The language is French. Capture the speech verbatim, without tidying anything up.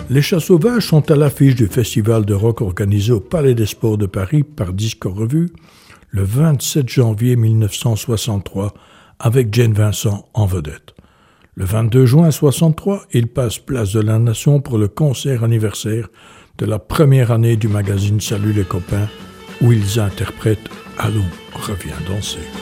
Les Chats Sauvages sont à l'affiche du festival de rock organisé au Palais des Sports de Paris par Disques Revue le vingt-sept janvier mille neuf cent soixante-trois avec Jane Vincent en vedette. Le vingt-deux juin soixante-trois, ils passent place de la Nation pour le concert anniversaire de la première année du magazine Salut les copains où ils interprètent Allons, reviens danser.